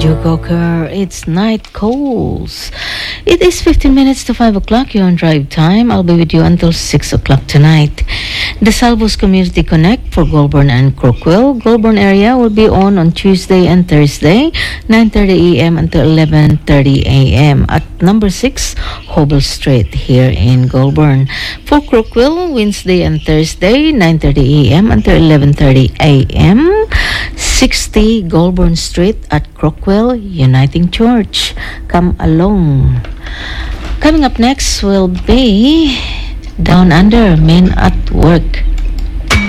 Joe Cocker, it's Night Calls. It is 15 minutes to 5 o'clock. You're on drive time. I'll be with you until 6 o'clock tonight. The Salvos Community Connect for Goulburn and Crookwell, Goulburn area will be on Tuesday and Thursday, 9:30 a.m. until 11:30 a.m. at number 6 Hobble Street here in Goulburn. For Crookwell, Wednesday and Thursday, 9:30 a.m. until 11:30 a.m. 60 Goulburn Street at Crookwell Uniting Church. Come along. Coming up next will be Down Under, Men at Work.